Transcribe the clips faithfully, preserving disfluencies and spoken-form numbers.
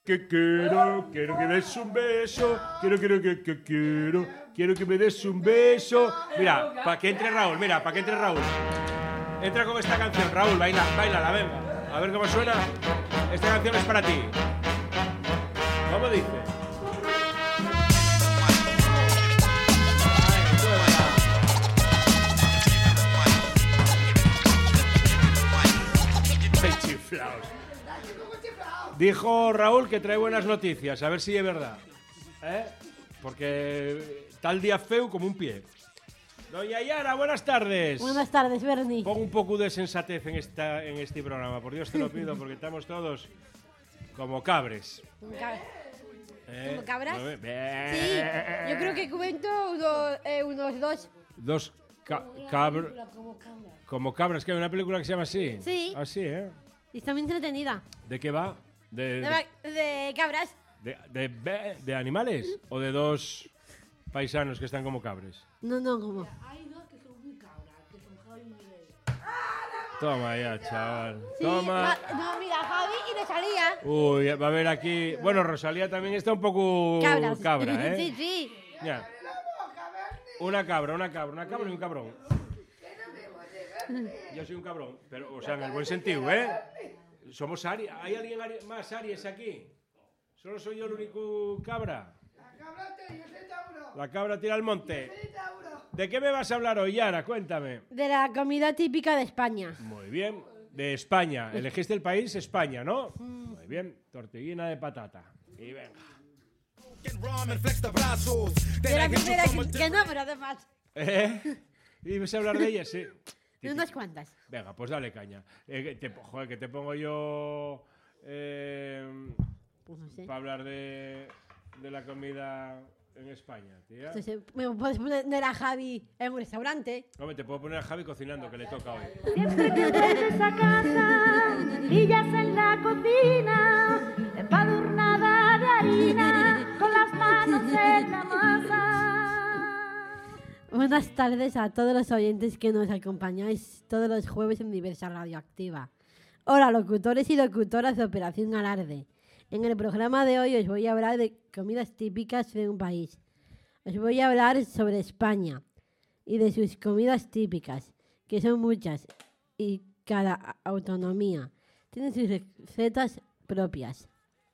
que quiero, quiero que me des un beso, quiero, quiero, que, que quiero, quiero que me des un beso. Mira, para que entre Raúl, mira, para que entre Raúl. Entra con esta canción, Raúl, baila, bailala, venga. A ver cómo suena. Esta canción es para ti. ¿Cómo dice? Chiflaos. Dijo Raúl que trae buenas noticias, a ver si es verdad. ¿Eh? Porque tal día feo como un pie. Doña Yara, buenas tardes. Buenas tardes, Berni. Pon un poco de sensatez en, esta, en este programa, por Dios te lo pido, porque estamos todos como cabres. ¿Como, cab ¿Eh? ¿Como cabras? ¿No? Sí, yo creo que cuento uno, eh, unos dos. Dos ca cabras. Como cabras. Como cabras, que hay una película que se llama así. Sí. Así, ¿eh? Y está muy entretenida. ¿De qué va? ¿De, De, de, de cabras. de, de, de, de animales? ¿O de dos paisanos que están como cabres? No, no, como. Hay dos que son muy cabras, que son Javi y Miguel. Toma ya, chaval. Sí, Toma. va- no, mira, Javi y Rosalía. Uy, va a haber aquí... Bueno, Rosalía también está un poco Cabras. cabra, ¿eh? Sí, sí. Ya. Una cabra, una cabra, una cabra y un cabrón. Yo soy un cabrón, pero, o sea, en el buen sentido, ¿eh? Somos Aries. ¿Hay alguien ari- más Aries aquí? ¿Solo soy yo el único cabra? La cabra tira al monte. ¿De qué me vas a hablar hoy, Yara? Cuéntame. De la comida típica de España. Muy bien. De España. Elegiste el país España, ¿no? Muy bien. Tortillina de patata. Y venga. De la primera que, que no, pero además. ¿Eh? ¿Y vas a hablar de ella? Sí. De unas cuantas. Venga, pues dale caña. Eh, que te, joder, que te pongo yo... Eh, Pues no sé. para hablar de, de la comida en España, tía. Entonces, me puedes poner a Javi en un restaurante. Hombre, te puedo poner a Javi cocinando, que le toca hoy. Siempre que entres a casa y ya sea en la cocina, empadurnada de harina, con las manos en la masa. Buenas tardes a todos los oyentes que nos acompañáis todos los jueves en Diversa Radioactiva. Hola, locutores y locutoras de Operación Alarde. En el programa de hoy os voy a hablar de comidas típicas de un país. Os voy a hablar sobre España y de sus comidas típicas, que son muchas, y cada autonomía tiene sus recetas propias.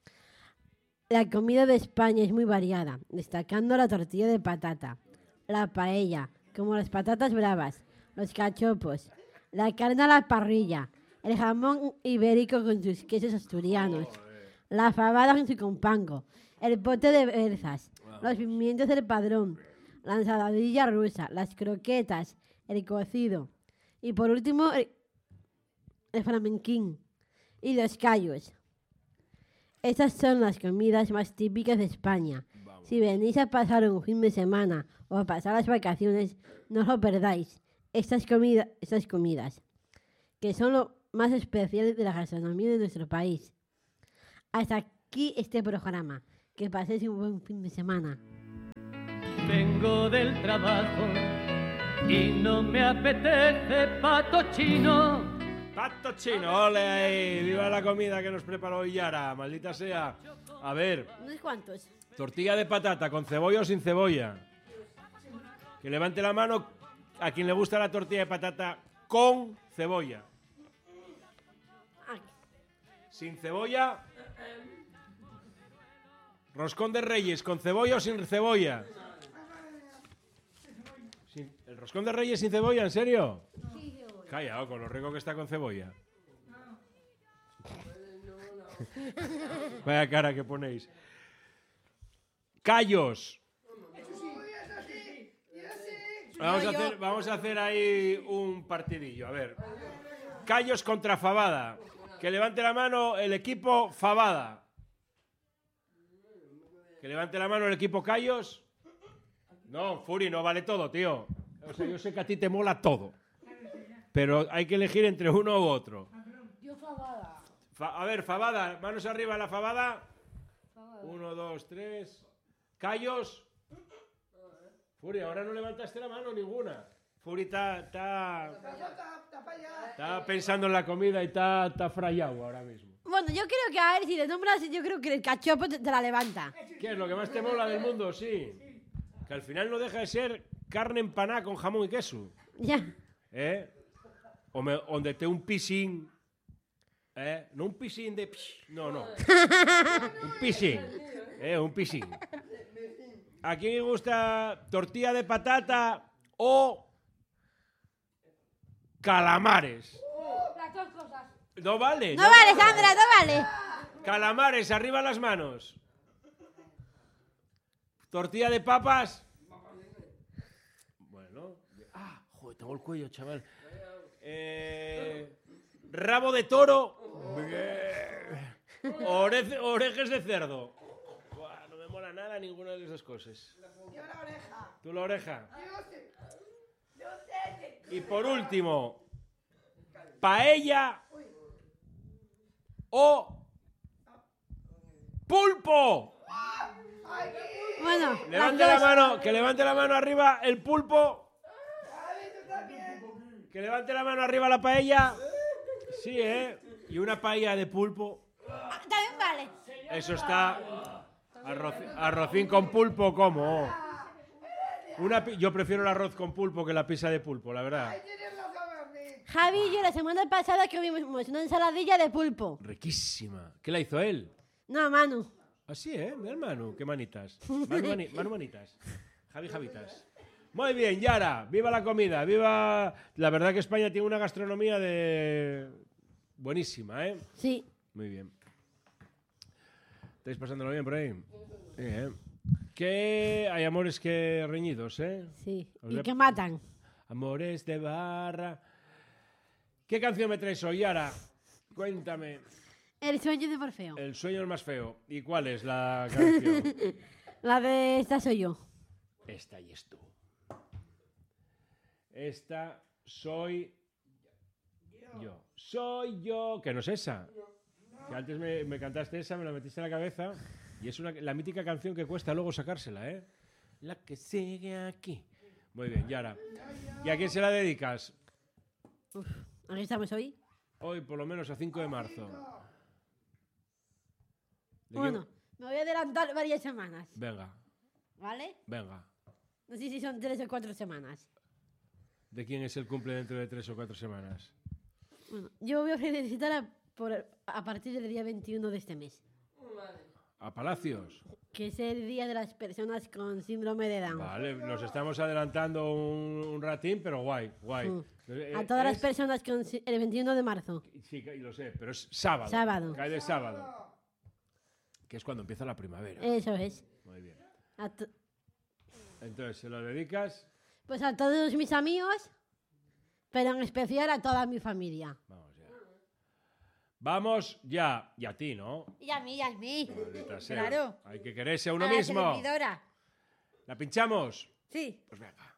La comida de España es muy variada, destacando la tortilla de patata, la paella, como las patatas bravas, los cachopos, la carne a la parrilla, el jamón ibérico con sus quesos asturianos, la fabada con su compango, el pote de berzas, los pimientos del padrón, la ensaladilla rusa, las croquetas, el cocido y por último el, el flamenquín y los callos. Estas son las comidas más típicas de España. Si venís a pasar un fin de semana o a pasar las vacaciones, no os lo perdáis. Estas, comida, estas comidas, que son lo más especial de la gastronomía de nuestro país. Hasta aquí este programa. Que paséis un buen fin de semana. Vengo del trabajo y no me apetece pato chino. ¡Pato chino! ¡Ole ahí! ¡Viva la comida que nos preparó Yara! ¡Maldita sea! A ver, ¿Unos cuantos? tortilla de patata, ¿con cebolla o sin cebolla? Que levante la mano a quien le gusta la tortilla de patata con cebolla. Ay, ¿Sin cebolla? ¿Roscón de Reyes, con cebolla o sin cebolla? Sin- ¿El roscón de Reyes sin cebolla, en serio? Calla, con lo rico que está con cebolla. Vaya cara que ponéis. Callos. Vamos a hacer, vamos a hacer ahí un partidillo. A ver. Callos contra Fabada. Que levante la mano el equipo Fabada. Que levante la mano el equipo Callos. No, Furi, no vale todo, tío. O sea, yo sé que a ti te mola todo. Pero hay que elegir entre uno u otro. Yo Fabada. Fa- a ver, Fabada, manos arriba la Fabada. Uno, dos, tres. Callos. Furi, ahora no levantaste la mano ninguna. Furi está, está, está pensando en la comida y está, está frayado ahora mismo. Bueno, yo creo que a ver, si le nombras, yo creo que el cachopo te, te la levanta. ¿Qué es lo que más te mola del mundo? Sí. Que al final no deja de ser carne empanada con jamón y queso. Ya. ¿Eh? O me, donde te un pisín. ¿Eh? No un pisín de... No, no. Un pisín. ¿Eh? Un pisín. ¿A quién le gusta tortilla de patata o calamares? Las dos cosas. No vale. No vale, Sandra, no vale. Calamares, arriba las manos. Tortilla de papas. Bueno. Ah, joder, tengo el cuello, chaval. Eh, rabo de toro. Ore- orejas de cerdo. Buah, no me mola nada ninguna de esas cosas. Yo la oreja. ¿Tú la oreja? Yo sé. Yo sé. Y por último, paella o pulpo. Bueno, Levante las la dos. mano, que levante la mano arriba el pulpo. Que levante la mano arriba la paella. Sí, ¿eh? Y una paella de pulpo. Ah, también vale. Eso está. Arroz- arrocín con pulpo, ¿cómo? Una pi- yo prefiero el arroz con pulpo que la pizza de pulpo, la verdad. Javi y yo la semana pasada comimos una ensaladilla de pulpo. Riquísima. ¿Qué la hizo él? No, Manu. Así, ¿eh? Mira el Manu, qué manitas. Manu, mani- Manu manitas. Javi Javitas. Muy bien, Yara. Viva la comida, viva... La verdad que España tiene una gastronomía de... buenísima, ¿eh? Sí. Muy bien. ¿Estáis pasándolo bien por ahí? Sí, ¿eh? Que hay amores que reñidos, ¿eh? Sí. Os Y le- que matan. Amores de barra. ¿Qué canción me traes hoy, Yara? Cuéntame. El sueño de Morfeo. El sueño es más feo. ¿Y cuál es la canción? La de esta soy yo. Esta y es tú. Esta soy yo. Soy yo. Que no es esa. Que antes me, me cantaste esa, me la metiste en la cabeza. Y es una, la mítica canción que cuesta luego sacársela, ¿eh? La que sigue aquí. Muy bien, Yara. ¿Y a quién se la dedicas? Aquí estamos hoy. Hoy, por lo menos, a cinco de marzo. ¿De Bueno, quién? me voy a adelantar varias semanas. Venga, ¿Vale? venga. No sé si son tres o cuatro semanas. ¿De quién es el cumple dentro de tres o cuatro semanas? Bueno, yo voy a felicitar a, por, a partir del día veintiuno de este mes, ¿A Palacios? que es el día de las personas con síndrome de Down. Vale, nos estamos adelantando un, un ratín, pero guay, guay. Mm. Eh, A todas las es- personas con sí- el veintiuno de marzo. Sí, y lo sé, pero es sábado. Sábado. Cae de sábado. Que es cuando empieza la primavera. Eso es. Muy bien. A to- Entonces, ¿se lo dedicas? pues a todos mis amigos, pero en especial a toda mi familia. Vamos ya. Vamos ya. Y a ti, ¿no? Y a mí, y a mí. Maldita sea. Claro. Hay que quererse a uno A la mismo. servidora. ¿La pinchamos? Sí. Pues venga.